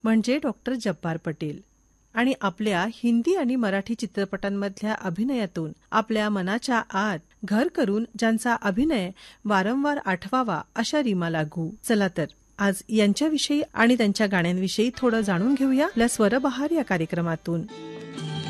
म्हणजे डॉक्टर जब्बार पटेल. आणि आपल्या हिंदी आणि मराठी चित्रपटांमधल्या अभिनयातून आपल्या मनाच्या आत घर करून ज्यांचा अभिनय वारंवार आठवावा अशा रीमा लागू. चला तर आज यांच्याविषयी आणि त्यांच्या गाण्यांविषयी थोडं जाणून घेऊया आपल्या स्वरबहार या कार्यक्रमातून.